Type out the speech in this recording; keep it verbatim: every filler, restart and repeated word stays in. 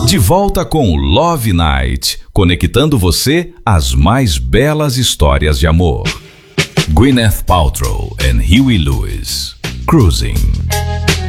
De volta com o Love Night, conectando você às mais belas histórias de amor. Gwyneth Paltrow and Huey Lewis, Cruising.